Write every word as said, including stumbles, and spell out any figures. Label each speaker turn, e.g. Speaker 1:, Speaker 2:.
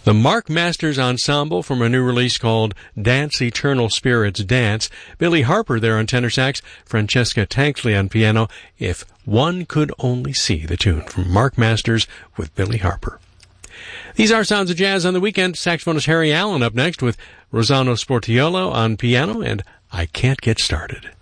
Speaker 1: The Mark Masters Ensemble from a new release called Dance Eternal Spirits Dance. Billy Harper there on tenor sax, Francesca Tankley on piano. If One Could Only See, the tune from Mark Masters with Billy Harper. These are Sounds of Jazz on the Weekend. Saxophonist Harry Allen up next with Rossano Sportiolo on piano and I Can't Get Started.